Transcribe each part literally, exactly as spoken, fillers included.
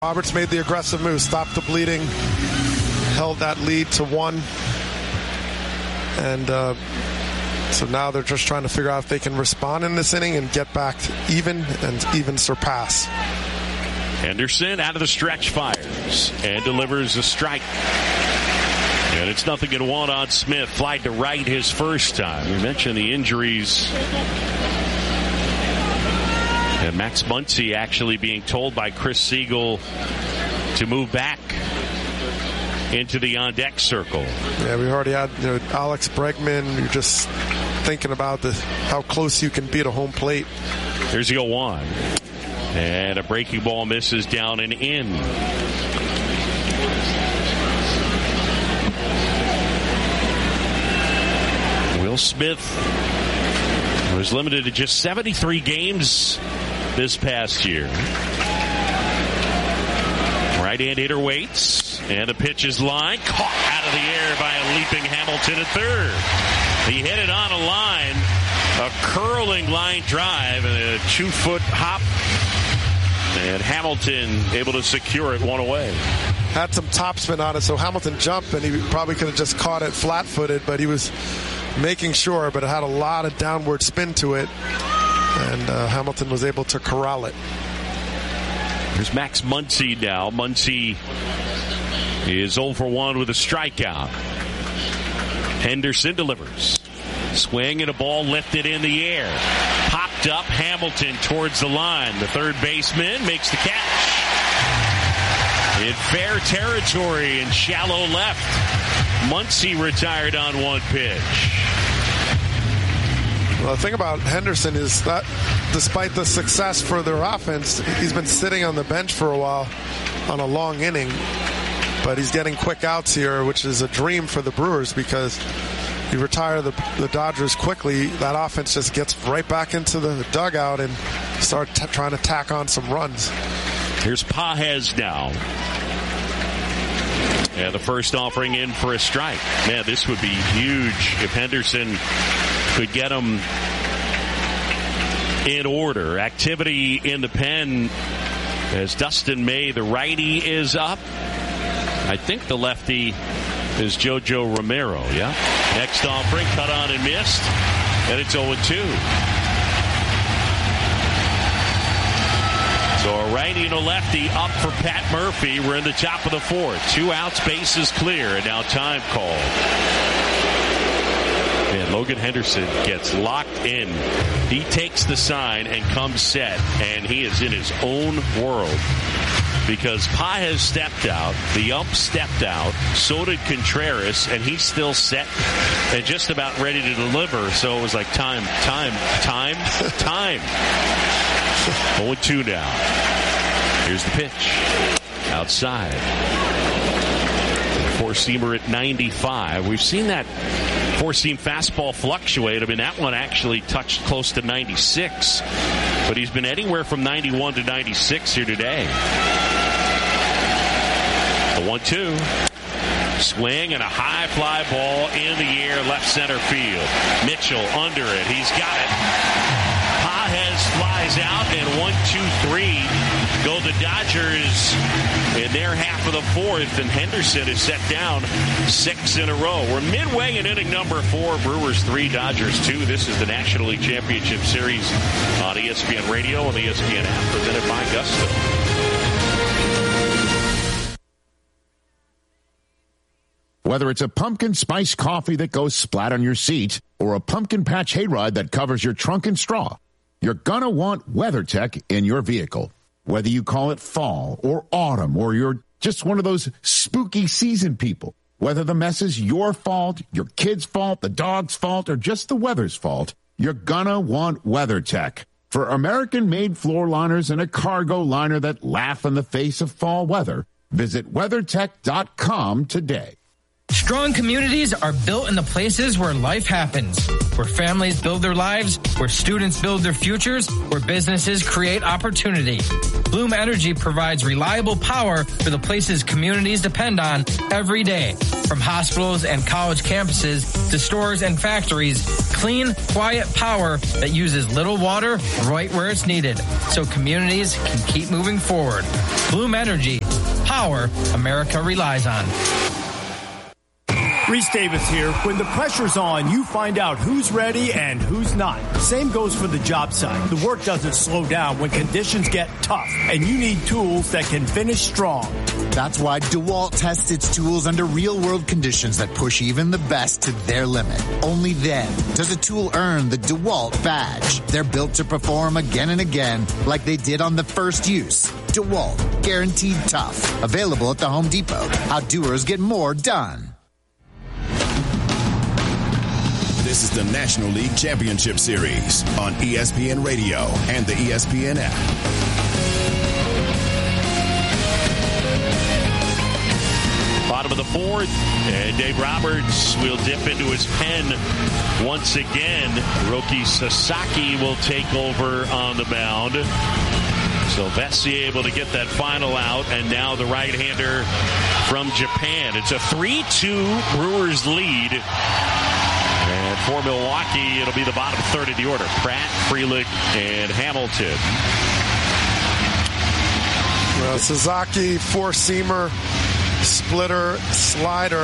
Roberts made the aggressive move, stopped the bleeding, held that lead to one. And uh, so now they're just trying to figure out if they can respond in this inning and get back to even and even surpass. Henderson out of the stretch fires and delivers a strike. And it's nothing in one on Smith. Flied to right his first time. We mentioned the injuries. And Max Muncy actually being told by Chris Siegel to move back into the on-deck circle. Yeah, we already had you know, Alex Bregman. You're just thinking about the how close you can be to home plate. Here's the oh one. And a breaking ball misses down and in. Will Smith was limited to just seventy-three games this past year. Right-hand hitter waits, and a pitch is line, caught out of the air by a leaping Hamilton at third. He hit it on a line, a curling line drive, and a two-foot hop, and Hamilton able to secure it one away. Had some topspin on it, so Hamilton jumped, and he probably could have just caught it flat-footed, but he was making sure, but it had a lot of downward spin to it, and uh, Hamilton was able to corral it. Here's Max Muncy now. Muncy is oh for one with a strikeout. Henderson delivers. Swing and a ball lifted in the air. Popped up, Hamilton towards the line. The third baseman makes the catch. In fair territory in shallow left. Muncy retired on one pitch. Well, the thing about Henderson is that despite the success for their offense, he's been sitting on the bench for a while on a long inning. But he's getting quick outs here, which is a dream for the Brewers because you retire the, the Dodgers quickly. That offense just gets right back into the dugout and start t- trying to tack on some runs. Here's Pages now. And the first offering in for a strike. Man, this would be huge if Henderson could get him in order. Activity in the pen as Dustin May, the righty, is up. I think the lefty is JoJo Romero, yeah? Next offering, cut on and missed. And it's oh two. So a righty and a lefty up for Pat Murphy. We're in the top of the fourth. Two outs, bases clear, and now time called. And Logan Henderson gets locked in. He takes the sign and comes set, and he is in his own world. Because Pages stepped out, the ump stepped out, so did Contreras, and he's still set and just about ready to deliver. So it was like time, time, time, time. oh two now. Here's the pitch. Outside. Four-seamer at ninety-five. We've seen that four-seam fastball fluctuate. I mean, that one actually touched close to ninety-six. But he's been anywhere from ninety-one to ninety-six here today. The one two. Swing and a high fly ball in the air, left center field. Mitchell under it. He's got it. Pages flies out, and one, two, three go the Dodgers in their half of the fourth, and Henderson is set down six in a row. We're midway in inning number four. Brewers three, Dodgers two. This is the National League Championship Series on E S P N Radio and the E S P N app, presented by Gusto. Whether it's a pumpkin spice coffee that goes splat on your seat or a pumpkin patch hayride that covers your trunk and straw, you're gonna want WeatherTech in your vehicle. Whether you call it fall or autumn or you're just one of those spooky season people, whether the mess is your fault, your kid's fault, the dog's fault, or just the weather's fault, you're gonna want WeatherTech. For American-made floor liners and a cargo liner that laugh in the face of fall weather, visit WeatherTech dot com today. Strong communities are built in the places where life happens, where families build their lives, where students build their futures, where businesses create opportunity. Bloom Energy provides reliable power for the places communities depend on every day. From hospitals and college campuses to stores and factories, clean, quiet power that uses little water right where it's needed so communities can keep moving forward. Bloom Energy, power America relies on. Reese Davis here. When the pressure's on, you find out who's ready and who's not. Same goes for the job site. The work doesn't slow down when conditions get tough, and you need tools that can finish strong. That's why DeWalt tests its tools under real-world conditions that push even the best to their limit. Only then does a tool earn the DeWalt badge. They're built to perform again and again like they did on the first use. DeWalt, guaranteed tough. Available at the Home Depot. How doers get more done. This is the National League Championship Series on E S P N Radio and the E S P N app. Bottom of the fourth, and Dave Roberts will dip into his pen once again. Roki Sasaki will take over on the mound. Silvestri able to get that final out, and now the right-hander from Japan. It's a three two Brewers lead. And for Milwaukee, it'll be the bottom third of the order. Pratt, Frelick, and Hamilton. Well, Sasaki, four-seamer, splitter, slider.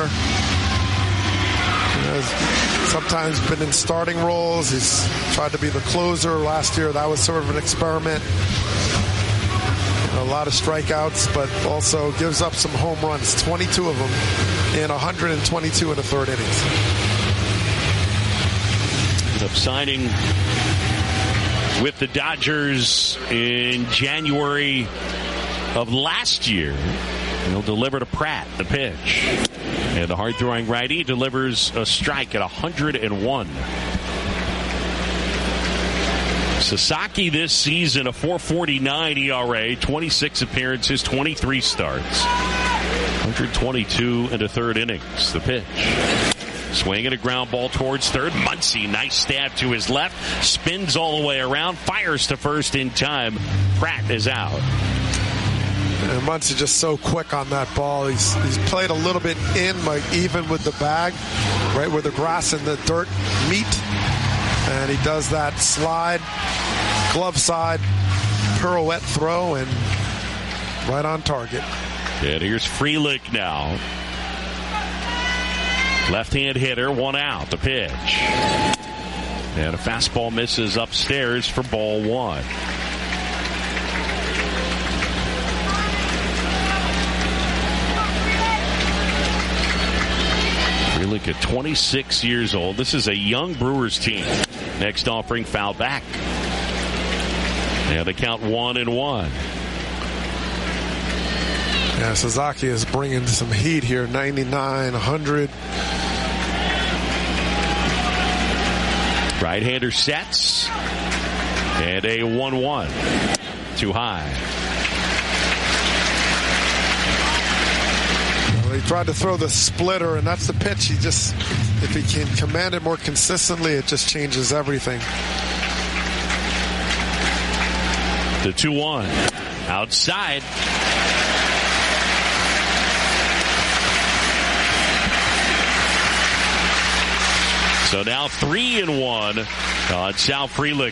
Has sometimes been in starting roles. He's tried to be the closer. Last year, that was sort of an experiment. A lot of strikeouts, but also gives up some home runs, twenty-two of them, and one hundred twenty-two in the third innings. Ended up signing with the Dodgers in January of last year. And he'll deliver to Pratt, the pitch. And the hard-throwing righty delivers a strike at one hundred one. Sasaki this season, a four forty-nine E R A, twenty-six appearances, twenty-three starts. one hundred twenty-two into third innings. The pitch. Swinging a ground ball towards third. Muncy, nice stab to his left. Spins all the way around. Fires to first in time. Pratt is out. And Muncy just so quick on that ball. He's he's played a little bit in, like even with the bag, right where the grass and the dirt meet. And he does that slide, glove side, pirouette throw, and right on target. And here's Frelick now. Left-hand hitter, one out, the pitch. And a fastball misses upstairs for ball one. Frelick at twenty-six years old. This is a young Brewers team. Next offering foul back. And they count one and one. Yeah, Sasaki is bringing some heat here. ninety-nine, one hundred. Right-hander sets. And a one one. Too high. Well, he tried to throw the splitter, and that's the pitch. He just, if he can command it more consistently, it just changes everything. The two one. Outside. So now three and one on Sal Frelick.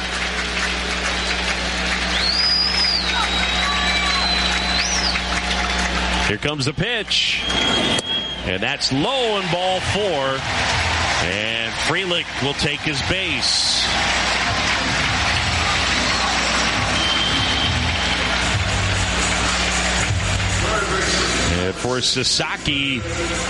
Here comes the pitch. And that's low in ball four. And Frelick will take his base. And for Sasaki,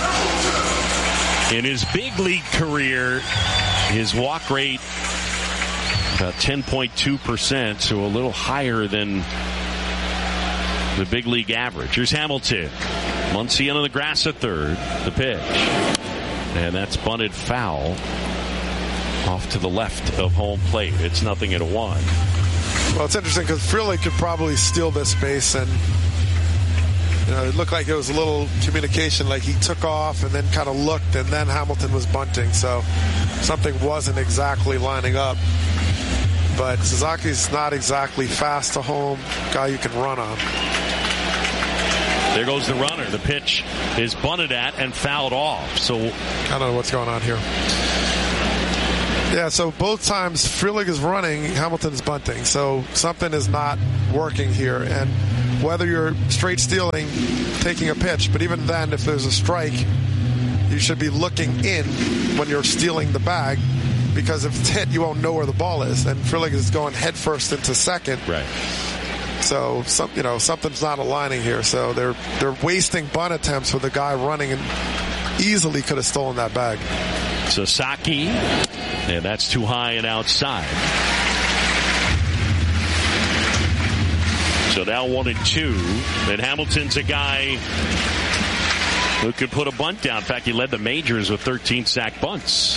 in his big league career, his walk rate about ten point two percent, so a little higher than the big league average. Here's Hamilton. Muncy into the grass at third. The pitch. And that's bunted foul off to the left of home plate. It's nothing at a one. Well, it's interesting because Frelick could probably steal this base, and You know, it looked like it was a little communication, like he took off and then kind of looked, and then Hamilton was bunting. So something wasn't exactly lining up. But Suzuki's not exactly fast to home, guy you can run on. There goes the runner. The pitch is bunted at and fouled off. So I don't know what's going on here. Yeah, so both times Frelick is running, Hamilton's bunting. So something is not working here. And whether you're straight stealing, taking a pitch, but even then, if there's a strike, you should be looking in when you're stealing the bag, because if it's hit, you won't know where the ball is. And Frelick is going headfirst into second. Right. So some, you know, something's not aligning here. So they're they're wasting bunt attempts with a guy running and easily could have stolen that bag. Sasaki, and that's too high and outside. So now one and two. And Hamilton's a guy who could put a bunt down. In fact, he led the majors with thirteen sack bunts.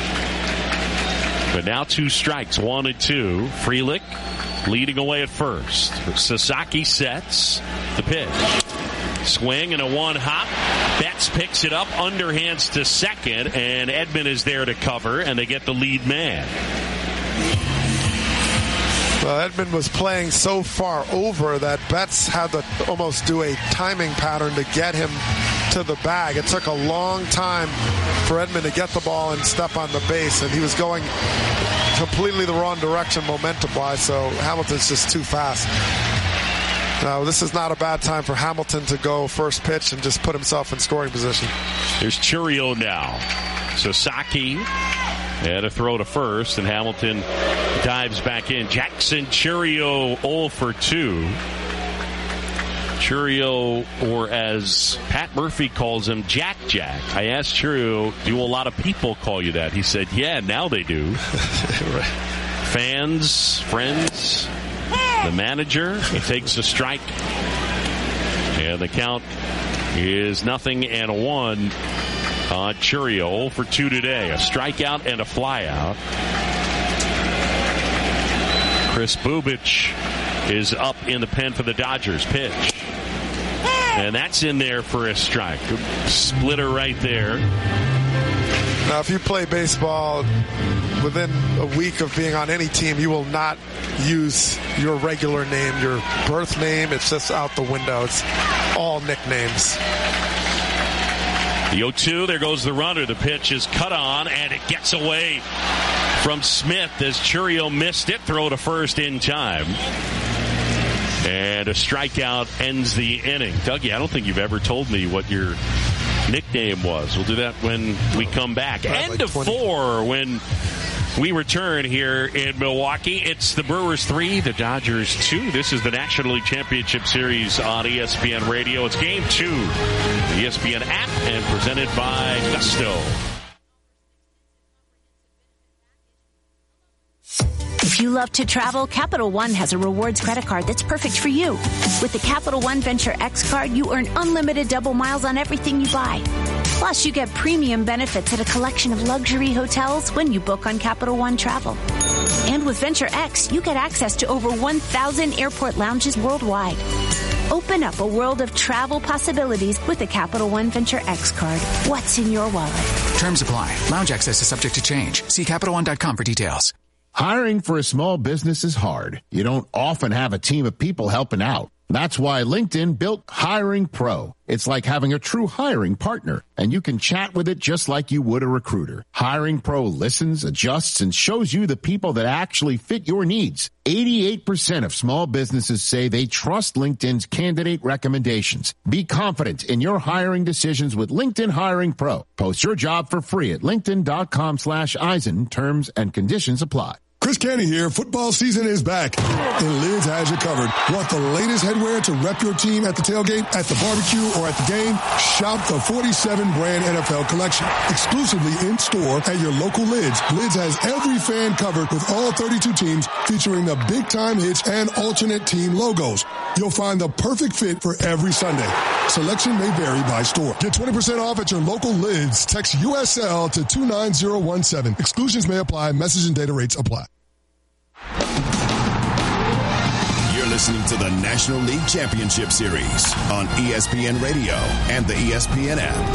But now two strikes, one and two. Frelick leading away at first. Sasaki sets the pitch. Swing and a one hop. Betts picks it up, underhands to second, and Edman is there to cover, and they get the lead man. Well, Edman was playing so far over that Betts had to almost do a timing pattern to get him to the bag. It took a long time for Edman to get the ball and step on the base, and he was going completely the wrong direction momentum-wise, so Hamilton's just too fast. Now, this is not a bad time for Hamilton to go first pitch and just put himself in scoring position. Here's Chourio now. Sasaki and a throw to first, and Hamilton dives back in. Jackson Chourio oh for two. Chourio, or as Pat Murphy calls him, Jack Jack. I asked Chourio, do a lot of people call you that? He said, yeah, now they do. Right. Fans, friends, the manager. He takes a strike. And the count is nothing and a one on Chourio. oh for two today. A strikeout and a flyout. Chris Bubich is up in the pen for the Dodgers. Pitch. And that's in there for a strike. Splitter right there. Now, if you play baseball within a week of being on any team, you will not use your regular name, your birth name. It's just out the window. It's all nicknames. The oh two, there goes the runner. The pitch is cut on, and it gets away from Smith as Chourio missed it. Throw to first in time. And a strikeout ends the inning. Dougie, I don't think you've ever told me what your nickname was. We'll do that when we come back. End of four when we return here in Milwaukee. It's the Brewers three, the Dodgers two. This is the National League Championship Series on E S P N Radio. It's game two. The E S P N app and presented by Gusto. If you love to travel, Capital One has a rewards credit card that's perfect for you. With the Capital One Venture X card, you earn unlimited double miles on everything you buy. Plus, you get premium benefits at a collection of luxury hotels when you book on Capital One Travel. And with Venture X, you get access to over one thousand airport lounges worldwide. Open up a world of travel possibilities with the Capital One Venture X card. What's in your wallet? Terms apply. Lounge access is subject to change. See Capital One dot com for details. Hiring for a small business is hard. You don't often have a team of people helping out. That's why LinkedIn built Hiring Pro. It's like having a true hiring partner, and you can chat with it just like you would a recruiter. Hiring Pro listens, adjusts, and shows you the people that actually fit your needs. eighty-eight percent of small businesses say they trust LinkedIn's candidate recommendations. Be confident in your hiring decisions with LinkedIn Hiring Pro. Post your job for free at linkedin.com slash Eisen. Terms and conditions apply. Chris Canty here. Football season is back, and Lids has you covered. Want the latest headwear to rep your team at the tailgate, at the barbecue, or at the game? Shop the forty-seven brand N F L collection. Exclusively in-store at your local Lids. Lids has every fan covered with all thirty-two teams, featuring the big-time hits and alternate team logos. You'll find the perfect fit for every Sunday. Selection may vary by store. Get twenty percent off at your local Lids. Text U S L to two nine zero one seven. Exclusions may apply. Message and data rates apply. listening to the National League Championship Series on E S P N Radio and the E S P N app.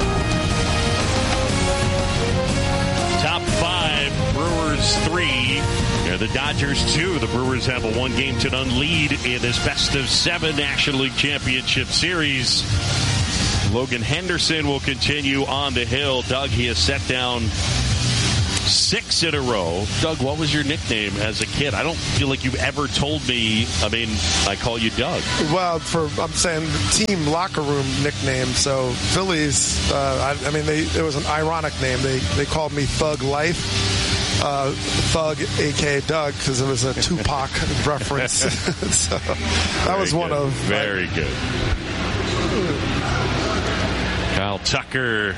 Top five, Brewers three, and the Dodgers two. The Brewers have a one-game to none lead in this best of seven National League Championship Series. Logan Henderson will continue on the hill. Doug, he has set down six in a row. Doug, what was your nickname as a kid? I don't feel like you've ever told me. I mean, I call you Doug. Well, for I'm saying the team locker room nickname. So Phillies, uh, I, I mean, they, it was an ironic name. They they called me Thug Life. Uh, Thug, a k a. Doug, because it was a Tupac reference. So that Very was one good. of... Very good. Kyle Tucker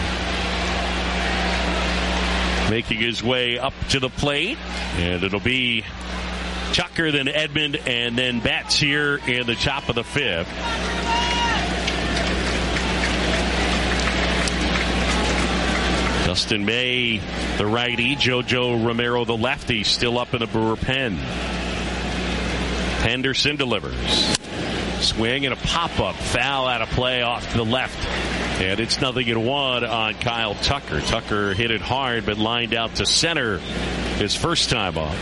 making his way up to the plate, and it'll be Tucker, then Edman, and then Betts here in the top of the fifth. Dustin May, the righty, JoJo Romero, the lefty, still up in the Brewer pen. Henderson delivers. Swing and a pop-up, foul out of play off to the left. And it's nothing in one on Kyle Tucker. Tucker hit it hard, but lined out to center his first time up.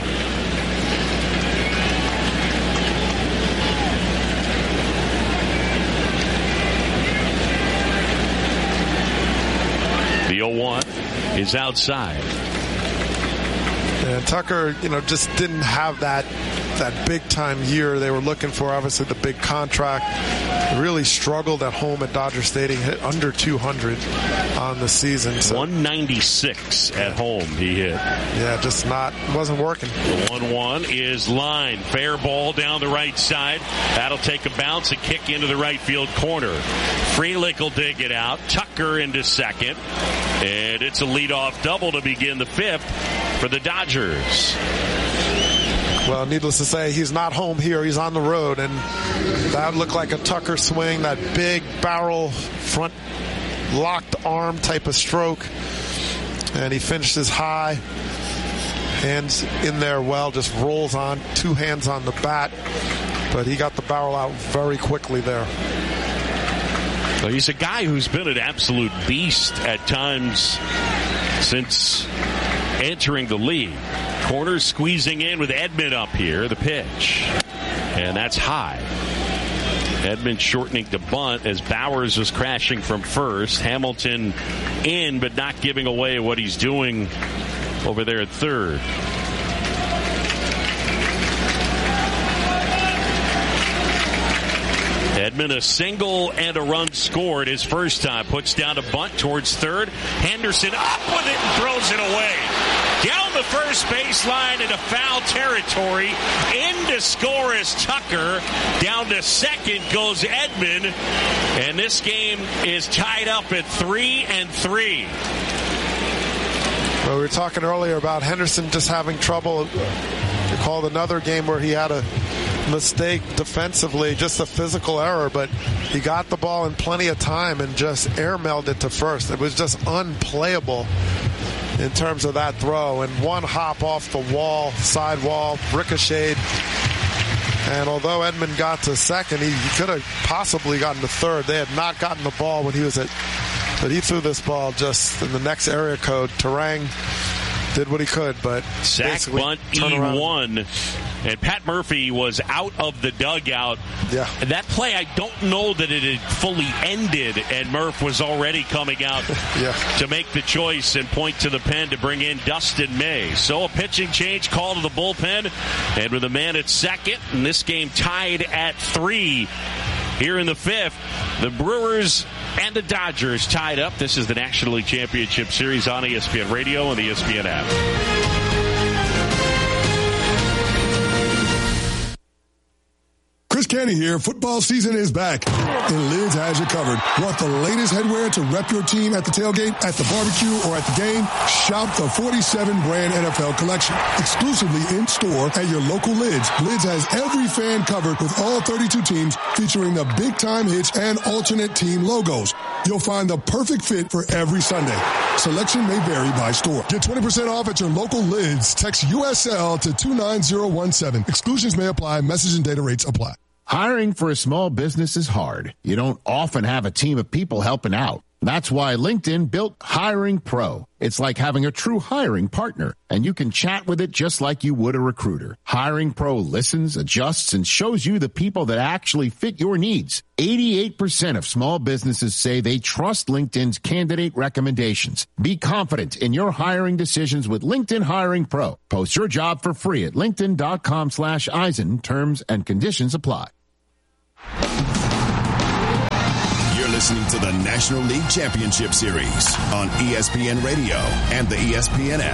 The oh one is outside. And Tucker, you know, just didn't have that that big time year they were looking for. Obviously, the big contract. Really struggled at home at Dodger Stadium. Hit under two hundred on the season. So. one ninety-six at home he hit. Yeah, just not wasn't working. The one one is line. Fair ball down the right side. That'll take a bounce and kick into the right field corner. Frelick will dig it out. Tucker into second. And it's a leadoff double to begin the fifth for the Dodgers. Well, needless to say, he's not home here. He's on the road, and that looked like a Tucker swing, that big barrel front locked arm type of stroke. And he finished his high. Hands in there well, just rolls on, two hands on the bat. But he got the barrel out very quickly there. Well, he's a guy who's been an absolute beast at times since entering the league. Corner squeezing in with Edman up here, the pitch. And that's high. Edman shortening the bunt as Bowers was crashing from first. Hamilton in, but not giving away what he's doing over there at third. Edman, a single and a run scored his first time. Puts down a bunt towards third. Henderson up with it and throws it away. Down the first baseline into foul territory. In to score is Tucker. Down to second goes Edman. And this game is tied up at three and three. Well, we were talking earlier about Henderson just having trouble. We called another game where he had a mistake defensively, just a physical error, but he got the ball in plenty of time and just airmailed it to first. It was just unplayable in terms of that throw, and one hop off the wall, side wall, ricocheted. And although Edman got to second, he, he could have possibly gotten to third. They had not gotten the ball when he was at, but he threw this ball just in the next area code. Terang did what he could, but sack bunt E one. And Pat Murphy was out of the dugout. Yeah. And that play, I don't know that it had fully ended, and Murph was already coming out yeah. to make the choice and point to the pen to bring in Dustin May. So a pitching change call to the bullpen, and with a man at second, and this game tied at three here in the fifth. The Brewers and the Dodgers tied up. This is the National League Championship Series on E S P N Radio and the E S P N app. Chris Canty here. Football season is back, and Lids has you covered. Want the latest headwear to rep your team at the tailgate, at the barbecue, or at the game? Shop the forty-seven brand N F L collection. Exclusively in store at your local Lids. Lids has every fan covered with all thirty-two teams, featuring the big time hits and alternate team logos. You'll find the perfect fit for every Sunday. Selection may vary by store. Get twenty percent off at your local Lids. Text U S L to two nine zero one seven. Exclusions may apply. Message and data rates apply. Hiring for a small business is hard. You don't often have a team of people helping out. That's why LinkedIn built Hiring Pro. It's like having a true hiring partner, and you can chat with it just like you would a recruiter. Hiring Pro listens, adjusts, and shows you the people that actually fit your needs. eighty-eight percent of small businesses say they trust LinkedIn's candidate recommendations. Be confident in your hiring decisions with LinkedIn Hiring Pro. Post your job for free at linkedin.com slash Eisen. Terms and conditions apply. Listening to the National League Championship Series on E S P N Radio and the E S P N app.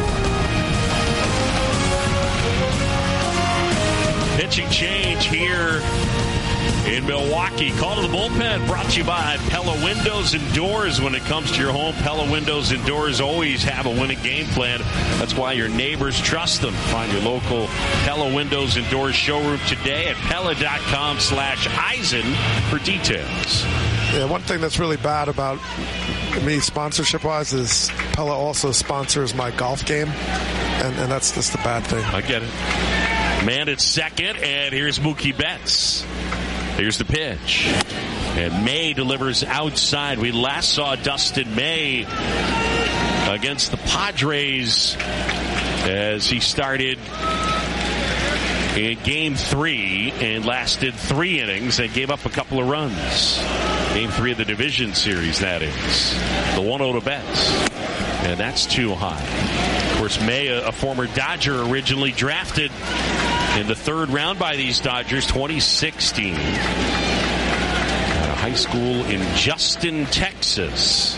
Pitching change here in Milwaukee. Call to the bullpen brought to you by Pella Windows and Doors. When it comes to your home, Pella Windows and Doors always have a winning game plan. That's why your neighbors trust them. Find your local Pella Windows and Doors showroom today at Pella.com slash Eisen for details. Yeah, one thing that's really bad about me sponsorship-wise is Pella also sponsors my golf game, and, and that's just a bad thing. I get it. Man at second, and here's Mookie Betts. Here's the pitch. And May delivers outside. We last saw Dustin May against the Padres as he started in game three and lasted three innings and gave up a couple of runs. Game three of the division series, that is. The one oh to Betts. And that's too high. Of course, May, a, a former Dodger, originally drafted in the third round by these Dodgers, twenty sixteen. At a high school in Justin, Texas.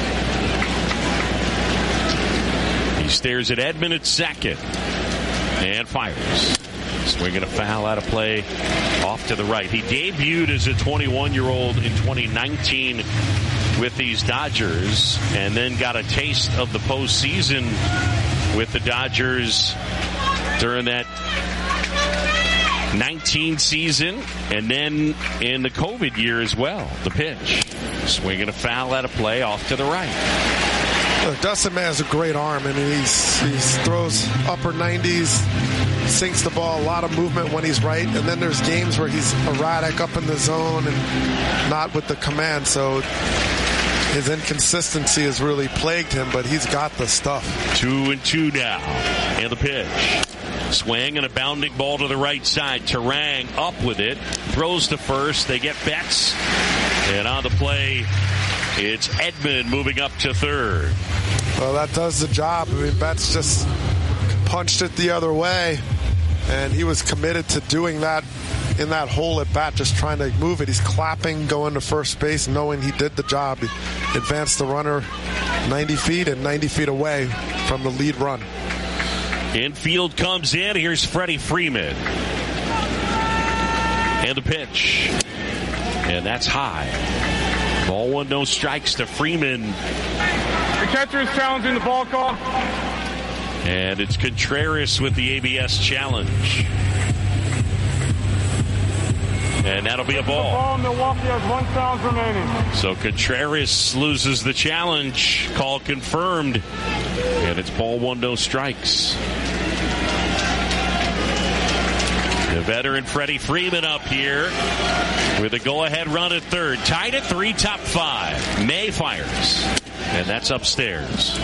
He stares at Edman at second and fires. Swinging a foul out of play off to the right. He debuted as a twenty-one-year-old in twenty nineteen with these Dodgers and then got a taste of the postseason with the Dodgers during that nineteen season and then in the COVID year as well. The pitch. Swinging a foul out of play off to the right. Look, Dustin May has a great arm. I mean, he's, he throws upper nineties, sinks the ball, a lot of movement when he's right. And then there's games where he's erratic up in the zone and not with the command. So his inconsistency has really plagued him, but he's got the stuff. Two and two now. And the pitch. Swing and a bounding ball to the right side. Terang up with it. Throws to first. They get Betts. And on the play, it's Edman moving up to third. Well, that does the job. I mean, Betts just punched it the other way, and he was committed to doing that in that hole at bat, just trying to move it. He's clapping, going to first base, knowing he did the job. He advanced the runner ninety feet and ninety feet away from the lead run. Infield comes in. Here's Freddie Freeman. And the pitch. And that's high. Ball one, no strikes to Freeman. The catcher is challenging the ball call. And it's Contreras with the A B S challenge. And that'll be a ball. The ball, Milwaukee has one challenge remaining. So Contreras loses the challenge. Call confirmed. And it's ball one, no strikes. The veteran Freddie Freeman up here with a go-ahead run at third. Tied at three, top five. May fires. And that's upstairs.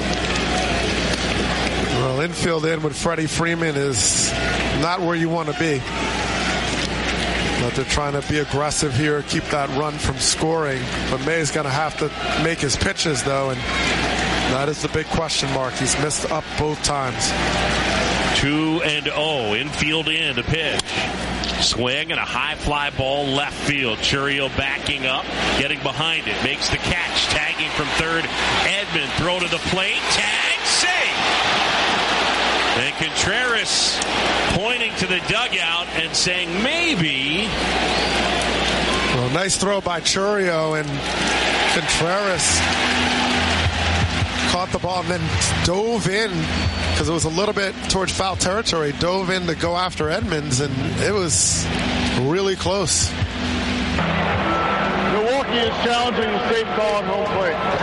Well, infield in with Freddie Freeman is not where you want to be. But they're trying to be aggressive here, keep that run from scoring. But May's going to have to make his pitches, though, and that is the big question mark. He's missed up both times. Two and oh, infield in, the pitch. Swing and a high fly ball left field. Churiel backing up, getting behind it, makes the catch, tagging from third. Edman, throw to the plate, tag, save. And Contreras pointing to the dugout and saying maybe. Well, nice throw by Chourio, and Contreras caught the ball and then dove in because it was a little bit towards foul territory, dove in to go after Edmonds, and it was really close. Milwaukee is challenging the safe call at home plate.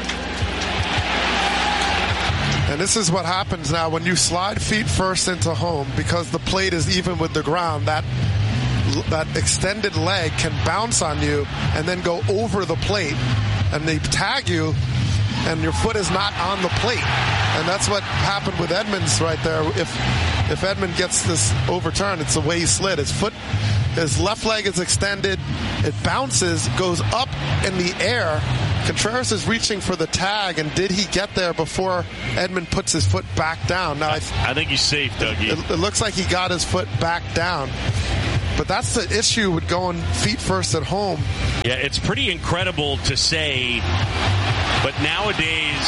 And this is what happens now when you slide feet first into home, because the plate is even with the ground. That that extended leg can bounce on you and then go over the plate, and they tag you, and your foot is not on the plate. And that's what happened with Edmonds right there. If if Edmund gets this overturned, it's the way he slid. His foot, his left leg is extended. It bounces, goes up in the air. Contreras is reaching for the tag, and did he get there before Edmund puts his foot back down? Now, I, th- I think he's safe, Dougie. It, it looks like he got his foot back down. But that's the issue with going feet first at home. Yeah, it's pretty incredible to say, but nowadays,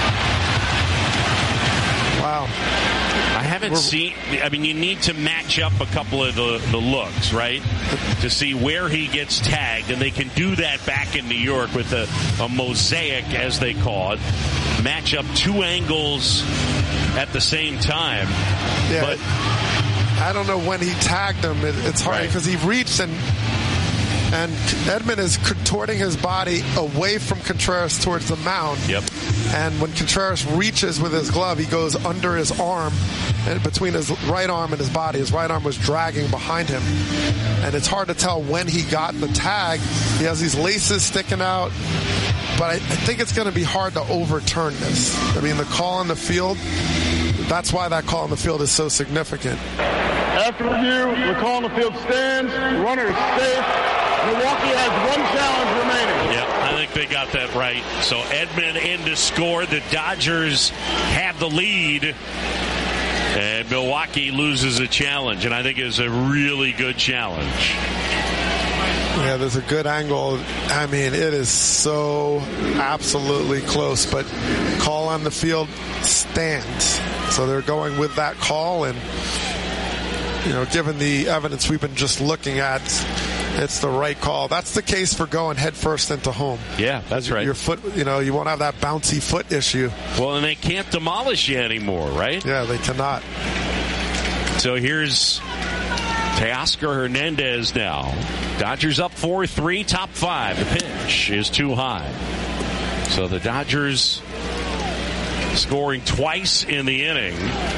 wow. I haven't We're, seen, I mean, you need to match up a couple of the, the looks, right? To see where he gets tagged, and they can do that back in New York with a, a mosaic, as they call it. Match up two angles at the same time. Yeah. But I don't know when he tagged him. It, it's hard because right. he reached, and and Edmund is contorting his body away from Contreras towards the mound. Yep. And when Contreras reaches with his glove, he goes under his arm, and between his right arm and his body. His right arm was dragging behind him. And it's hard to tell when he got the tag. He has these laces sticking out. But I, I think it's going to be hard to overturn this. I mean, the call on the field, that's why that call on the field is so significant. After review, the call on the field stands. Runner is safe. Milwaukee has one challenge remaining. Yeah, I think they got that right. So Edmund in to score. The Dodgers have the lead. And Milwaukee loses a challenge. And I think it's a really good challenge. Yeah, there's a good angle. I mean, it is so absolutely close. But call on the field stands. So they're going with that call. And, you know, given the evidence we've been just looking at, it's the right call. That's the case for going head first into home. Yeah, that's right. Your foot, you know, you won't have that bouncy foot issue. Well, and they can't demolish you anymore, right? Yeah, they cannot. So here's Teoscar Hernandez now. Dodgers up four three, top five. The pitch is too high. So the Dodgers scoring twice in the inning.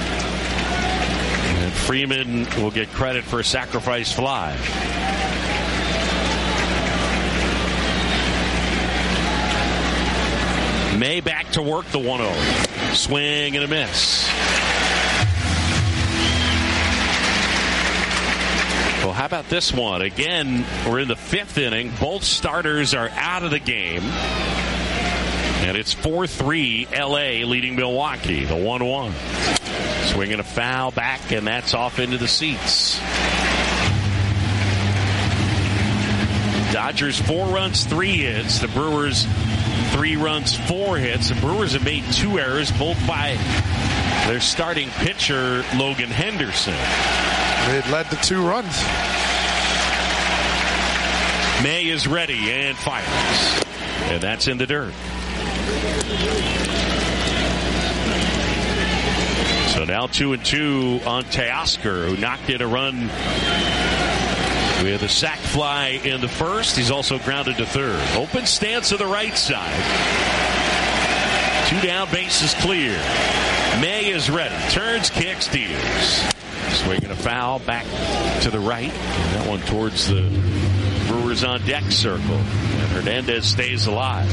And Freeman will get credit for a sacrifice fly. May back to work, the one oh. Swing and a miss. Well, how about this one? Again, we're in the fifth inning. Both starters are out of the game. And it's four three L A leading Milwaukee, the one one. Swinging a foul back, and that's off into the seats. Dodgers four runs, three hits. The Brewers three runs, four hits. The Brewers have made two errors, both by their starting pitcher, Logan Henderson. It led to two runs. May is ready and fires. And that's in the dirt. So now two and two on Teoscar, who knocked in a run with a sac fly in the first. He's also grounded to third. Open stance to the right side. Two down, bases clear. May is ready. Turns, kicks, deals. Swinging a foul back to the right. And that one towards the Brewers on deck circle. And Hernandez stays alive.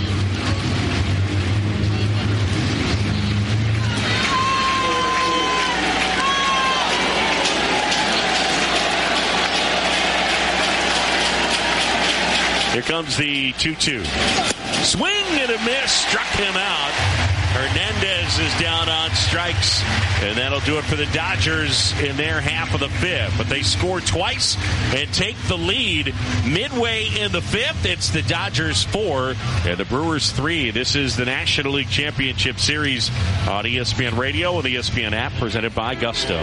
Here comes the two two. Swing and a miss. Struck him out. Hernandez is down on strikes, and that'll do it for the Dodgers in their half of the fifth. But they score twice and take the lead midway in the fifth. It's the Dodgers four and the Brewers three. This is the National League Championship Series on E S P N Radio and the E S P N app, presented by Gusto.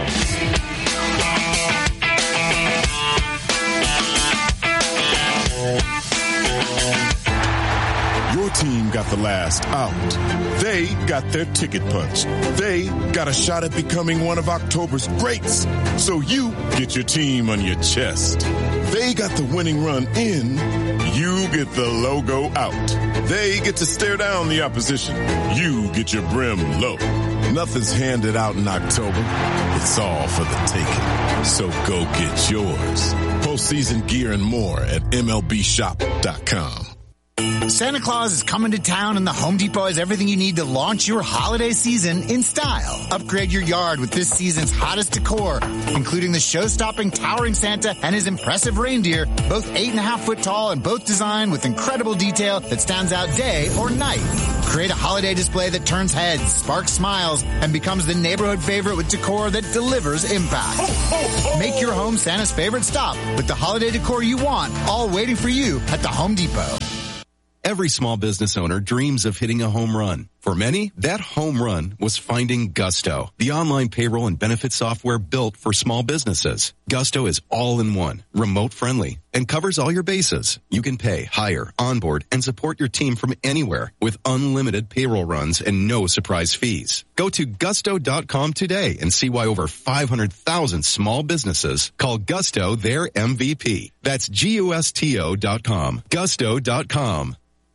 Your team got the last out. They got their ticket punched. They got a shot at becoming one of October's greats. So you get your team on your chest. They got the winning run in. You get the logo out. They get to stare down the opposition. You get your brim low. Nothing's handed out in October. It's all for the taking. So go get yours. Postseason gear and more at M L B shop dot com. Santa Claus is coming to town, and the Home Depot has everything you need to launch your holiday season in style. Upgrade your yard with this season's hottest decor, including the show-stopping towering Santa and his impressive reindeer, both eight and a half foot tall and both designed with incredible detail that stands out day or night. Create a holiday display that turns heads, sparks smiles, and becomes the neighborhood favorite with decor that delivers impact. Ho, ho, ho. Make your home Santa's favorite stop with the holiday decor you want, all waiting for you at the Home Depot. Every small business owner dreams of hitting a home run. For many, that home run was finding Gusto, the online payroll and benefit software built for small businesses. Gusto is all-in-one, remote-friendly, and covers all your bases. You can pay, hire, onboard, and support your team from anywhere with unlimited payroll runs and no surprise fees. Go to gusto dot com today and see why over five hundred thousand small businesses call Gusto their M V P. That's G U S T O dot com. Gusto dot com.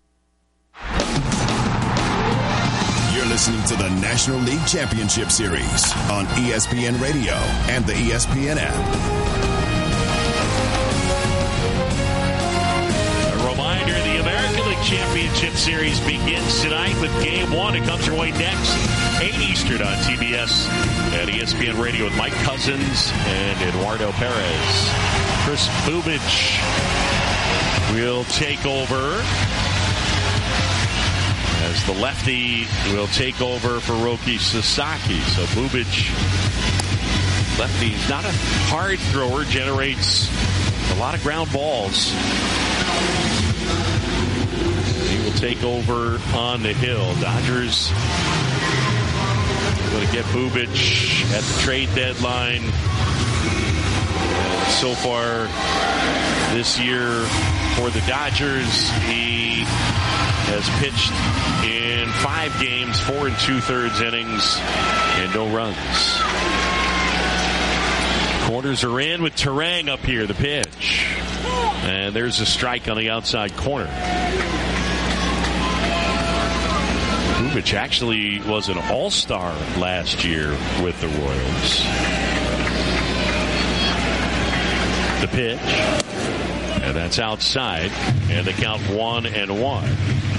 You're listening to the National League Championship Series on E S P N Radio and the E S P N app. A reminder, the American League Championship Series begins tonight with Game one. It comes your way next, eight Eastern on T B S and E S P N Radio with Mike Cousins and Eduardo Perez. Chris Bubic will take over as the lefty will take over for Roki Sasaki. So Bubic, lefty, not a hard thrower, generates a lot of ground balls. He will take over on the hill. Dodgers going to get Bubic at the trade deadline. And so far this year for the Dodgers, he has pitched in five games, four and two-thirds innings, and no runs. Corners are in with Turang up here, the pitch. And there's a strike on the outside corner. Bubic actually was an all-star last year with the Royals. The pitch. And that's outside. And they count one and one.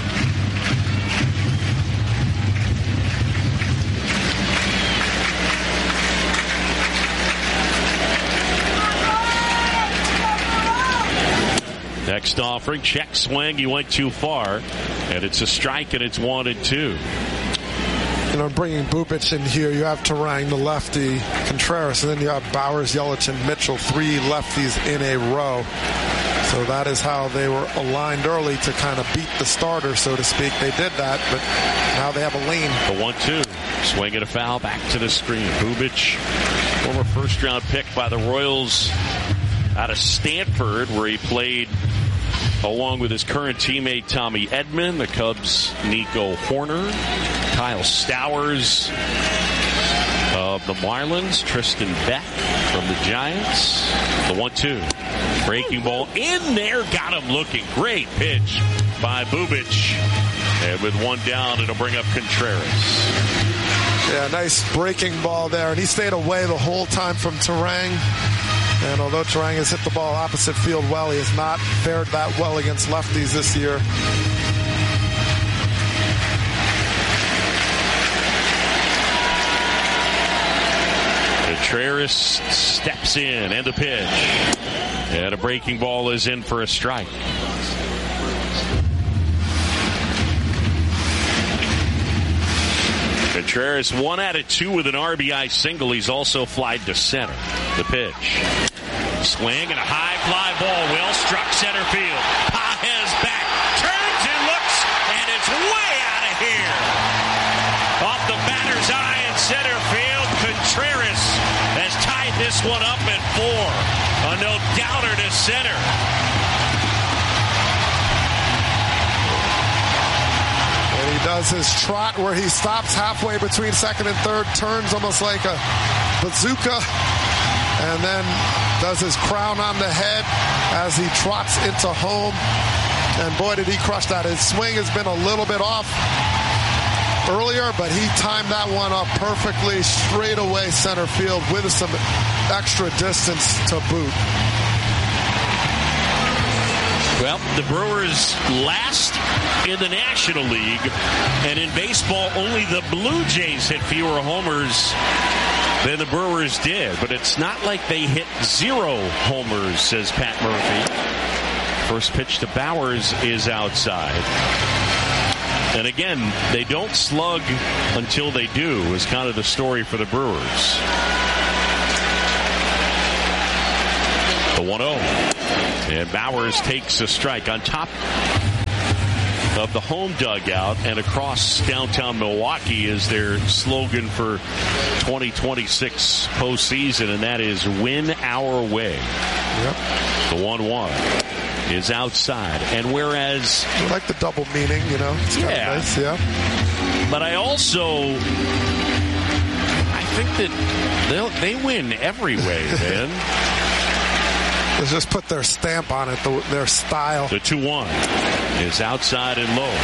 Next offering, check swing. You went too far. And it's a strike, and it's one and two. You know, bringing Bubic in here, you have Turang, the lefty, Contreras, and then you have Bowers, Yelich, and Mitchell, three lefties in a row. So that is how they were aligned early to kind of beat the starter, so to speak. They did that, but now they have a lane. The one two. Swing and a foul back to the screen. Bubic, former first-round pick by the Royals out of Stanford, where he played along with his current teammate Tommy Edman, the Cubs' Nico Horner, Kyle Stowers of the Marlins, Tristan Beck from the Giants. The one two. Breaking ball in there, got him looking. Great pitch by Bubic. And with one down, it'll bring up Contreras. Yeah, nice breaking ball there. And he stayed away the whole time from Turang. And although Turang has hit the ball opposite field well, he has not fared that well against lefties this year. Contreras steps in, and the pitch. And a breaking ball is in for a strike. Contreras, one out of two with an R B I single. He's also flied to center. The pitch. Swing and a high fly ball. Well struck center field. Pages back. Turns and looks, and it's way out of here. Off the batter's eye in center field. Contreras has tied this one up at four. A no-doubter to center. He does his trot where he stops halfway between second and third, turns almost like a bazooka, and then does his crown on the head as he trots into home. And boy, did he crush that. His swing has been a little bit off earlier, but he timed that one up perfectly, straight away center field with some extra distance to boot. Well, the Brewers last in the National League, and in baseball, only the Blue Jays hit fewer homers than the Brewers did. But it's not like they hit zero homers, says Pat Murphy. First pitch to Bowers is outside. And again, they don't slug until they do, is kind of the story for the Brewers. The one oh. And Bowers takes a strike on top of the home dugout, and across downtown Milwaukee is their slogan for twenty twenty-six postseason, and that is win our way. Yep. The one one is outside. And whereas... I like the double meaning, you know. It's kind yeah. of nice, yeah. But I also... I think that they'll, they win every way, man. They just put their stamp on it, the, their style. The two one is outside and low.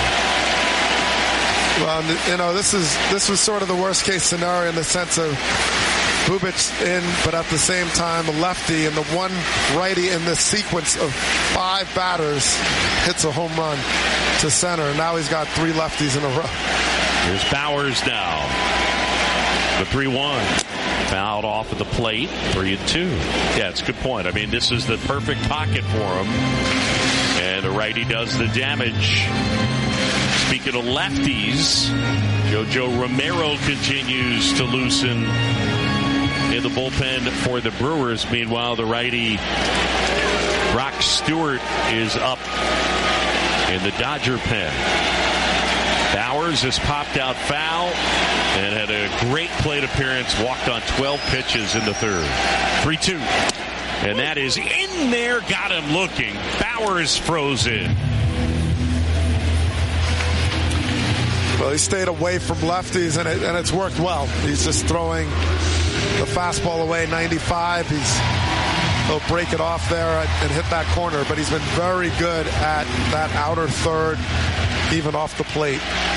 Well, you know, this is this was sort of the worst case scenario in the sense of Bubic in, but at the same time a lefty, and the one righty in this sequence of five batters hits a home run to center, and now he's got three lefties in a row. Here's Bowers now. The three one. Fouled off at the plate, three and two. Yeah, it's a good point. I mean, this is the perfect pocket for him. And the righty does the damage. Speaking of lefties, Jojo Romero continues to loosen in the bullpen for the Brewers. Meanwhile, the righty Brock Stewart is up in the Dodger pen. Bowers has popped out foul and had a great plate appearance, walked on twelve pitches in the third. three two. And that is in there, got him looking. Bowers froze in. Well, he stayed away from lefties, and, it, and it's worked well. He's just throwing the fastball away, ninety-five. He's, he'll break it off there and hit that corner, but he's been very good at that outer third, even off the plate.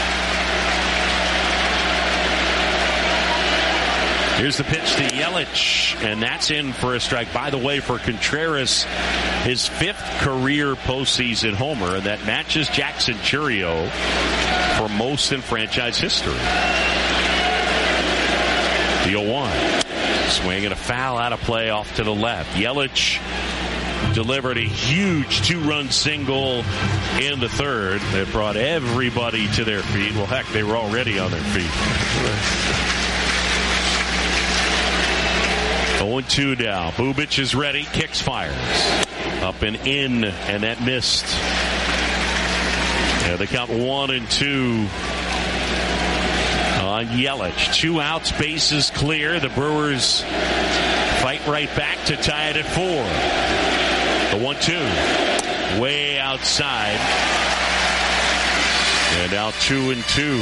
Here's the pitch to Yelich, and that's in for a strike. By the way, for Contreras, his fifth career postseason homer, and that matches Jackson Chourio for most in franchise history. The oh one. Swing and a foul out of play off to the left. Yelich delivered a huge two-run single in the third that brought everybody to their feet. Well, heck, they were already on their feet. oh two now. Bubic is ready. Kicks, fires. Up and in, and that missed. Yeah, they count one and two on Yelich. Two outs, bases clear. The Brewers fight right back to tie it at four. The one two. Way outside. And now two and two.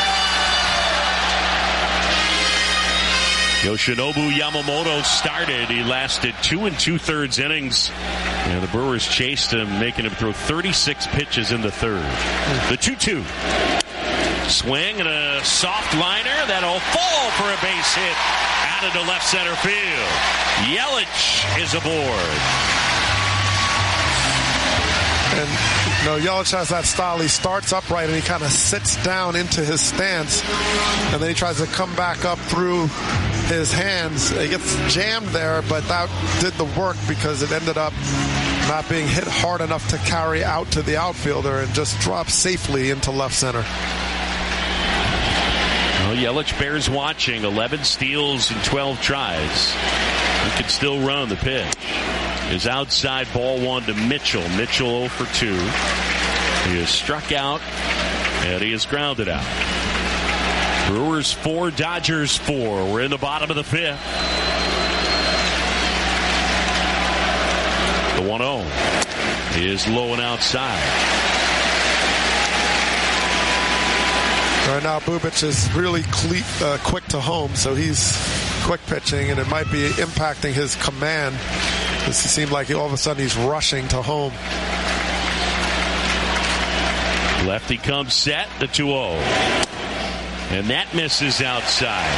Yoshinobu Yamamoto started. He lasted two and two-thirds innings. And the Brewers chased him, making him throw thirty-six pitches in the third. The two two. Swing and a soft liner. That'll fall for a base hit out into left center field. Yelich is aboard. And, you know, Yelich has that style. He starts upright and he kind of sits down into his stance. And then he tries to come back up through his hands. He gets jammed there, but that did the work because it ended up not being hit hard enough to carry out to the outfielder and just dropped safely into left center. Well, Yelich bears watching. eleven steals and twelve tries. He can still run the pitch. His outside ball one to Mitchell. Mitchell oh for two. He is struck out, and he is grounded out. Brewers four, Dodgers four. We're in the bottom of the fifth. The one oh is low and outside. Right now, Bubic is really cle- uh, quick to home, so he's quick pitching, and it might be impacting his command. It seemed like he, all of a sudden he's rushing to home. Lefty comes set, the two oh. And that misses outside.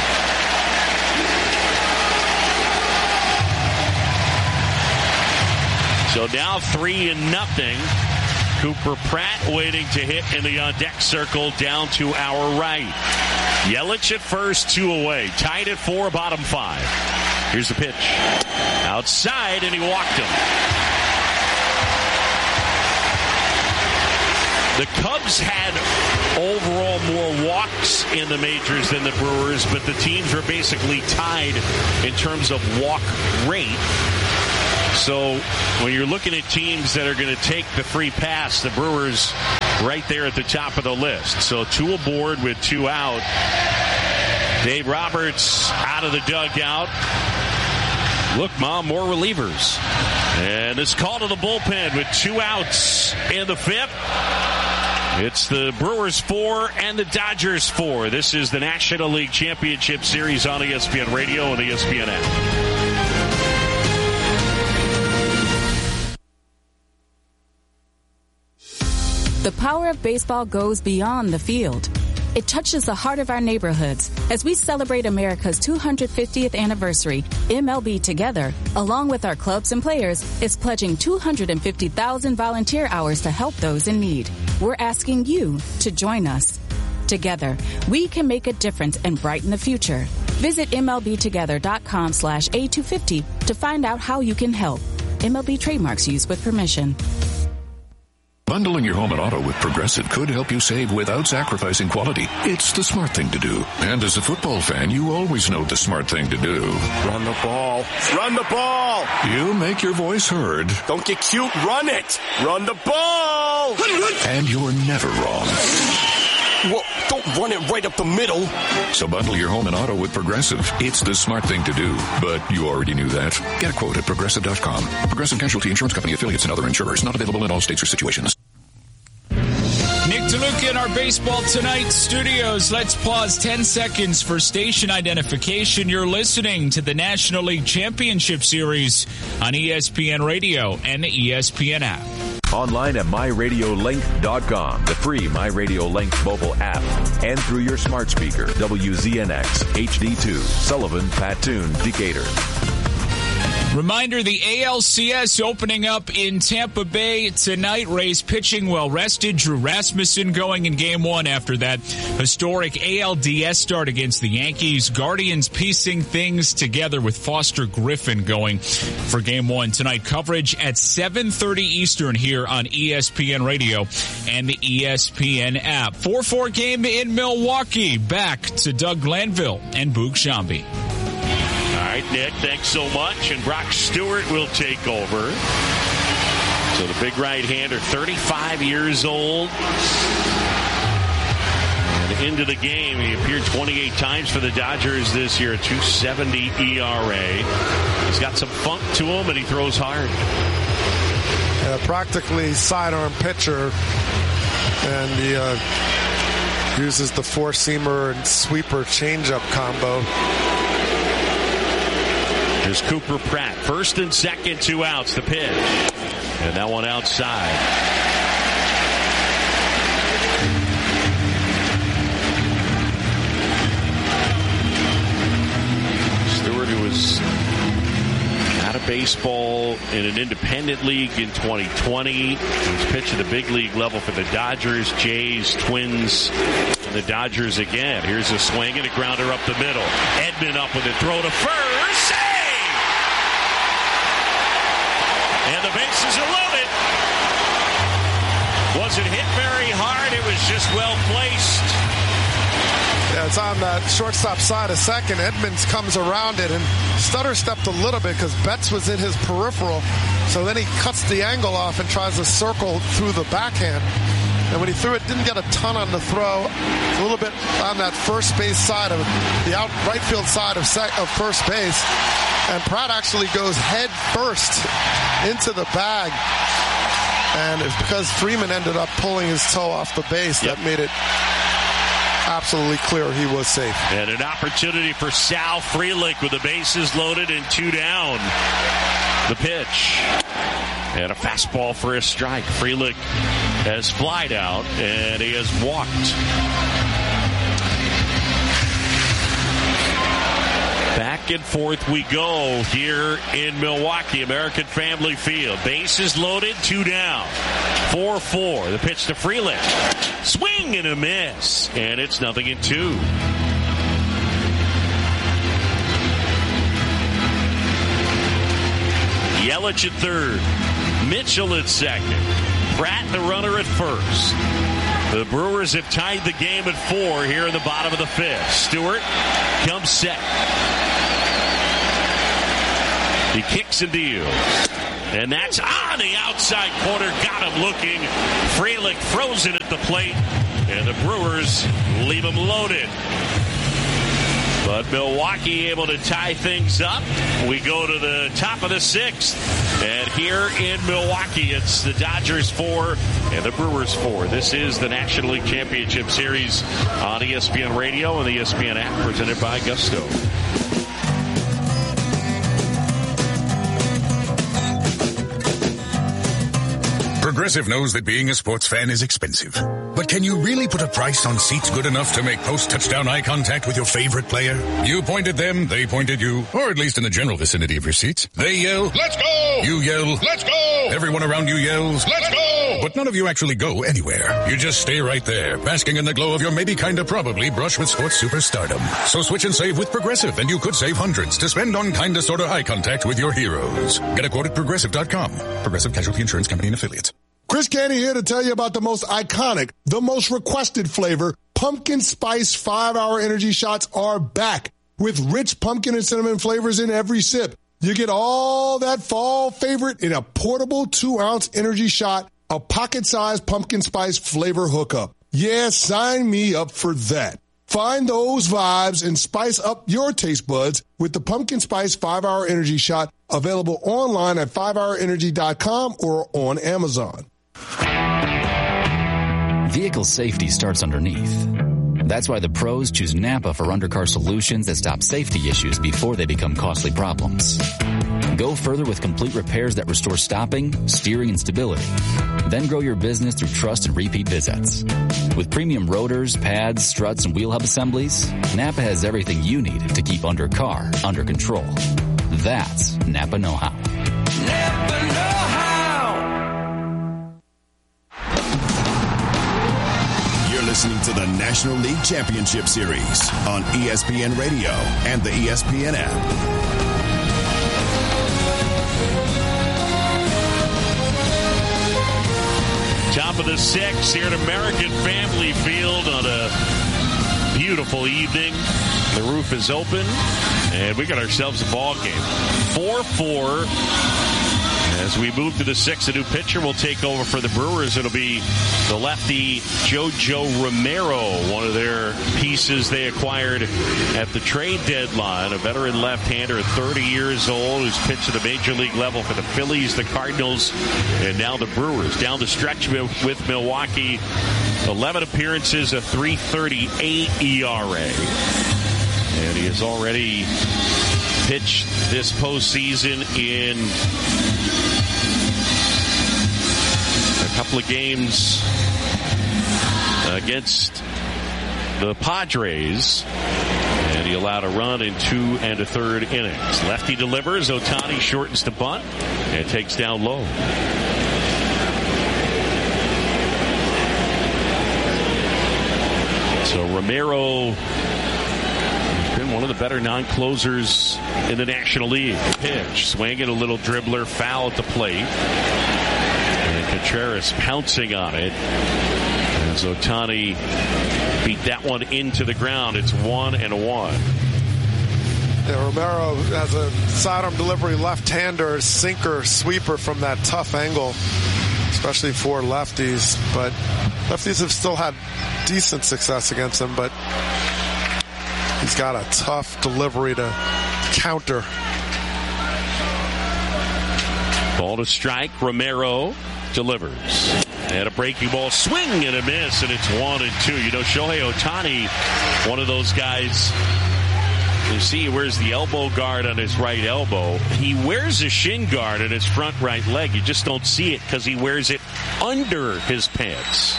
So now three and nothing. Cooper Pratt waiting to hit in the on-deck circle down to our right. Yelich at first, two away. Tied at four, bottom five. Here's the pitch. Outside, and he walked him. The Cubs had overall more walks in the majors than the Brewers, but the teams were basically tied in terms of walk rate. So when you're looking at teams that are going to take the free pass, the Brewers right there at the top of the list. So two aboard with two out. Dave Roberts out of the dugout. Look, Mom, more relievers. And this call to the bullpen with two outs in the fifth. It's the Brewers four and the Dodgers four. This is the National League Championship Series on E S P N Radio and E S P N app. The power of baseball goes beyond the field. It touches the heart of our neighborhoods. As we celebrate America's two hundred fiftieth anniversary, M L B Together, along with our clubs and players, is pledging two hundred fifty thousand volunteer hours to help those in need. We're asking you to join us. Together, we can make a difference and brighten the future. Visit M L B together dot com slash A two fifty to find out how you can help. M L B trademarks used with permission. Bundling your home and auto with Progressive could help you save without sacrificing quality. It's the smart thing to do. And as a football fan, you always know the smart thing to do. Run the ball. Run the ball. You make your voice heard. Don't get cute. Run it. Run the ball. And you're never wrong. Well, don't run it right up the middle. So bundle your home and auto with Progressive. It's the smart thing to do. But you already knew that. Get a quote at Progressive dot com. Progressive Casualty Insurance Company affiliates and other insurers. Not available in all states or situations. Nick DeLuca in our Baseball Tonight studios. Let's pause ten seconds for station identification. You're listening to the National League Championship Series on E S P N Radio and the E S P N app. Online at my radio link dot com, the free MyRadioLink mobile app, and through your smart speaker, W Z N X H D two, Sullivan, Patoon, Decatur. Reminder, the A L C S opening up in Tampa Bay tonight. Rays pitching well rested. Drew Rasmussen going in game one after that historic A L D S start against the Yankees. Guardians piecing things together with Foster Griffin going for game one tonight. Coverage at seven thirty Eastern here on E S P N Radio and the E S P N app. four four game in Milwaukee. Back to Doug Glanville and Boog Shambi. All right, Nick, thanks so much. And Brock Stewart will take over. So the big right-hander, thirty-five years old. And into the game, he appeared twenty-eight times for the Dodgers this year, two seventy E R A. He's got some funk to him, and he throws hard. Uh, practically sidearm pitcher, and he uh, uses the four-seamer and sweeper changeup combo. There's Cooper Pratt. First and second, two outs, the pitch. And that one outside. Stewart, who was out of baseball in an independent league in twenty twenty. He was pitched at the big league level for the Dodgers, Jays, Twins, and the Dodgers again. Here's a swing and a grounder up the middle. Edman up with a throw to first. And the bases are loaded. Wasn't hit very hard. It was just well placed. Yeah, it's on that shortstop side of second. Edmonds comes around it, and Stutter stepped a little bit because Betts was in his peripheral. So then he cuts the angle off and tries to circle through the backhand. And when he threw it, didn't get a ton on the throw. It's a little bit on that first base side of the out right field side of, sec, of first base. And Pratt actually goes head first into the bag. And it's because Freeman ended up pulling his toe off the base yep. that made it absolutely clear he was safe. And an opportunity for Sal Frelick with the bases loaded and two down. The pitch. And a fastball for a strike. Frelick has flied out and he has walked. Back and forth we go here in Milwaukee, American Family Field. Bases loaded, two down. four four. The pitch to Frelick. Swing and a miss. And it's nothing in two. Yelich at third. Mitchell at second. Pratt the runner at first. The Brewers have tied the game at four here in the bottom of the fifth. Stewart comes set. He kicks and deals. And that's on the outside corner. Got him looking. Frelick frozen at the plate. And the Brewers leave him loaded. But Milwaukee able to tie things up. We go to the top of the sixth. And here in Milwaukee, it's the Dodgers four and the Brewers four. This is the National League Championship Series on E S P N Radio and the E S P N app, presented by Gusto. Progressive knows that being a sports fan is expensive. But can you really put a price on seats good enough to make post-touchdown eye contact with your favorite player? You point at them, they point at you, or at least in the general vicinity of your seats. They yell, "Let's go!" You yell, "Let's go!" Everyone around you yells, "Let's go!" But none of you actually go anywhere. You just stay right there, basking in the glow of your maybe kinda probably brush with sports superstardom. So switch and save with Progressive, and you could save hundreds to spend on kinda sorta eye contact with your heroes. Get a quote at Progressive dot com. Progressive Casualty Insurance Company and Affiliates. Chris Canty here to tell you about the most iconic, the most requested flavor. Pumpkin Spice five hour Energy Shots are back with rich pumpkin and cinnamon flavors in every sip. You get all that fall favorite in a portable two ounce energy shot, a pocket-sized pumpkin spice flavor hookup. Yeah, sign me up for that. Find those vibes and spice up your taste buds with the Pumpkin Spice five hour Energy Shot, available online at five hour energy dot com or on Amazon. Vehicle safety starts underneath. That's why the pros choose Napa for undercar solutions that stop safety issues before they become costly problems. Go further with complete repairs that restore stopping, steering, and stability. Then grow your business through trust and repeat visits. With premium rotors, pads, struts, and wheel hub assemblies, Napa has everything you need to keep undercar under control. That's Napa know-how. Napa know-how. You're listening to the National League Championship Series on E S P N Radio and the E S P N app. Top of the sixth here at American Family Field on a beautiful evening. The roof is open, and we got ourselves a ball game. four four. As we move to the sixth, a new pitcher will take over for the Brewers. It'll be the lefty Jojo Romero, one of their pieces they acquired at the trade deadline. A veteran left-hander, thirty years old, who's pitched at the major league level for the Phillies, the Cardinals, and now the Brewers. Down the stretch with Milwaukee, eleven appearances, a three thirty-eight E R A. And he has already pitched this postseason in a couple of games against the Padres, and he allowed a run in two and a third innings. Lefty delivers. Ohtani shortens the bunt and takes down low. So Romero has been one of the better non-closers in the National League. Pitch, swinging a little dribbler, foul at the plate. And Contreras pouncing on it. As Ohtani beat that one into the ground, it's one and one. Yeah, Romero has a sidearm delivery left-hander, sinker, sweeper from that tough angle, especially for lefties. But lefties have still had decent success against him, but he's got a tough delivery to counter. Ball to strike. Romero delivers. And a breaking ball, swing and a miss, and it's one and two. You know, Shohei Ohtani, one of those guys, you see he wears the elbow guard on his right elbow. He wears a shin guard on his front right leg. You just don't see it because he wears it under his pants.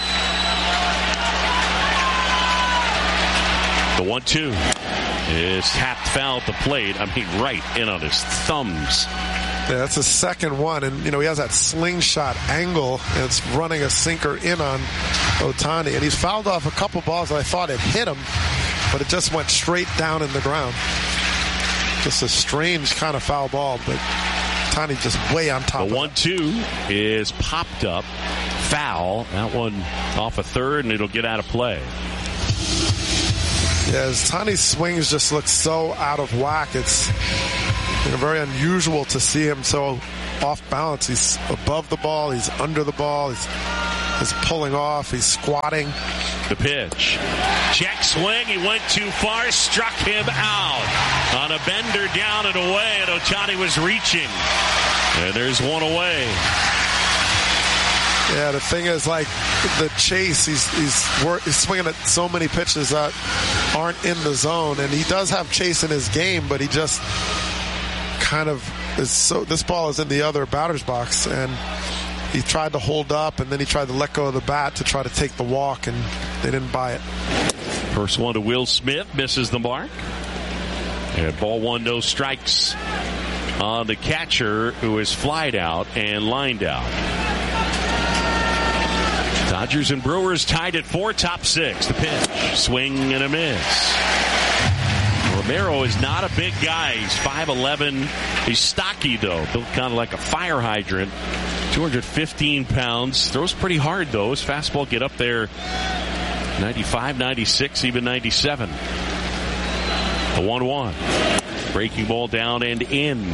The one two is tapped foul at the plate. I mean, right in on his thumbs. Yeah, that's the second one, and you know he has that slingshot angle, and it's running a sinker in on Ohtani, and he's fouled off a couple balls that I thought it hit him, but it just went straight down in the ground. Just a strange kind of foul ball, but Ohtani just way on top. The one two is popped up, foul. That one off a third, and it'll get out of play. Yeah, Ohtani's swings just look so out of whack. It's you know, very unusual to see him so off balance. He's above the ball, he's under the ball, he's, he's pulling off, he's squatting. The pitch. Check swing, he went too far, struck him out. On a bender down and away, and Ohtani was reaching. And there's one away. Yeah, the thing is, like, the chase, he's he's, he's swinging at so many pitches that aren't in the zone, and he does have chase in his game, but he just kind of is so, this ball is in the other batter's box, and he tried to hold up, and then he tried to let go of the bat to try to take the walk, and they didn't buy it. First one to Will Smith, misses the mark. And ball one, no strikes on the catcher, who is flied out and lined out. Dodgers and Brewers tied at four, top six. The pitch, swing and a miss. Romero is not a big guy. He's five eleven. He's stocky, though. Built kind of like a fire hydrant. two hundred fifteen pounds. Throws pretty hard, though. His fastball get up there ninety-five, ninety-six, even ninety-seven. The one one. Breaking ball down and in.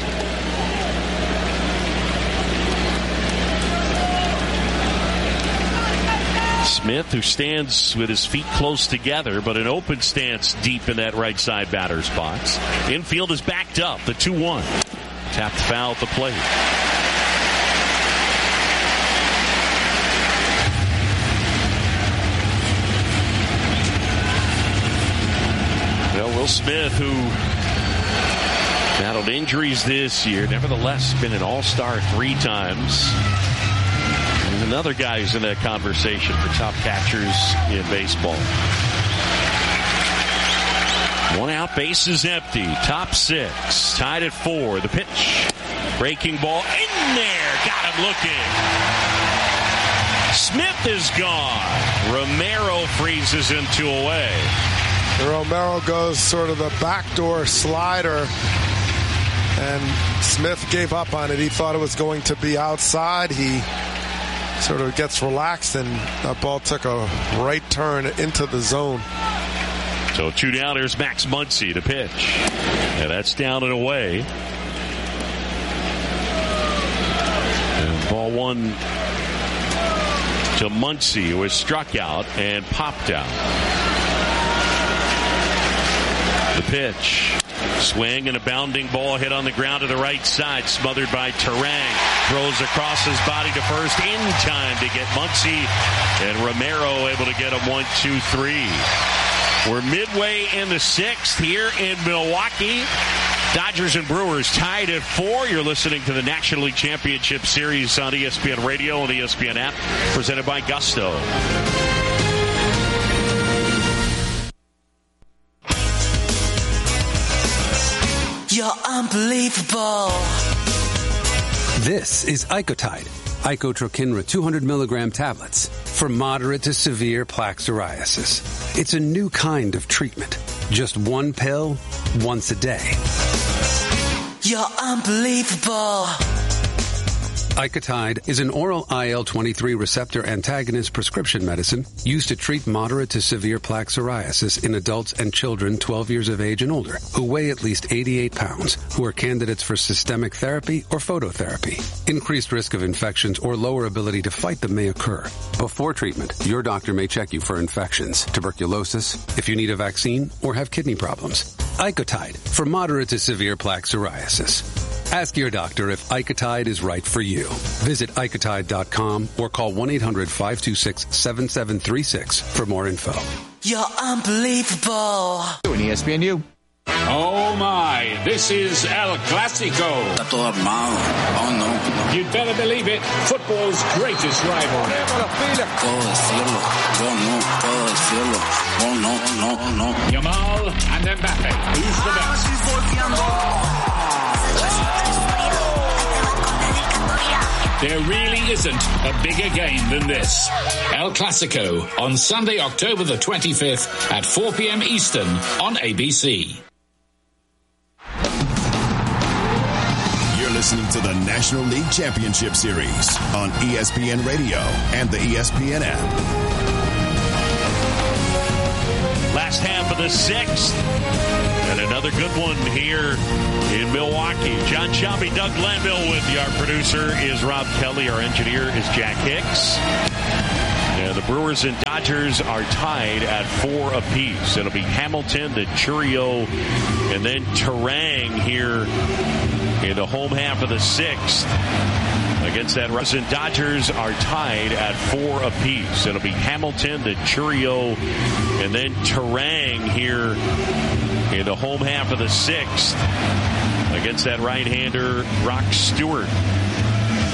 Smith, who stands with his feet close together, but an open stance deep in that right side batter's box. Infield is backed up. The two one. Tapped foul at the plate. Well, Will Smith, who battled injuries this year, nevertheless been an all-star three times. Another guy who's in that conversation for top catchers in baseball. One out, bases empty. Top six, tied at four. The pitch, breaking ball in there. Got him looking. Smith is gone. Romero freezes him two away. Romero goes sort of the backdoor slider, and Smith gave up on it. He thought it was going to be outside. He sort of gets relaxed, and that ball took a right turn into the zone. So two down, there's Max Muncy, the pitch. And that's down and away. And ball one to Muncy, who was struck out and popped out. The pitch. Swing and a bounding ball hit on the ground to the right side, smothered by Terang. Throws across his body to first in time to get Muncy, and Romero able to get him one, two, three. We're midway in the sixth here in Milwaukee. Dodgers and Brewers tied at four. You're listening to the National League Championship Series on E S P N Radio and E S P N app, presented by Gusto. You're unbelievable. This is Icotide, Icotrokinra two hundred milligram tablets for moderate to severe plaque psoriasis. It's a new kind of treatment. Just one pill, once a day. You're unbelievable. Icotide is an oral I L twenty-three receptor antagonist prescription medicine used to treat moderate to severe plaque psoriasis in adults and children twelve years of age and older who weigh at least eighty-eight pounds, who are candidates for systemic therapy or phototherapy. Increased risk of infections or lower ability to fight them may occur. Before treatment, your doctor may check you for infections, tuberculosis, if you need a vaccine, or have kidney problems. Icotide for moderate to severe plaque psoriasis. Ask your doctor if Icotide is right for you. Visit Icotide dot com or call one eight hundred five two six seven seven three six for more info. You're unbelievable. Doing E S P N U. Oh my, this is El Clasico. Está todo armado. Oh no. You'd better believe it. Football's greatest rivalry. Puedo decirlo. Yo no puedo decirlo. Oh no, no, no. Yamal and Mbappe. Who's the best? There really isn't a bigger game than this. El Clasico on Sunday, October the twenty-fifth at four p.m. Eastern on A B C. You're listening to the National League Championship Series on E S P N Radio and the E S P N app. Last half of the sixth. And another good one here in Milwaukee. John Shelby, Doug Glanville with you. Our producer is Rob Kelly. Our engineer is Jack Hicks. And the Brewers and Dodgers are tied at four apiece. It'll be Hamilton, then Chourio, and then Turang here in the home half of the sixth. Against that, Brewers and Dodgers are tied at four apiece. It'll be Hamilton, then Chourio, and then Turang here in the home half of the sixth against that right-hander, Rock Stewart.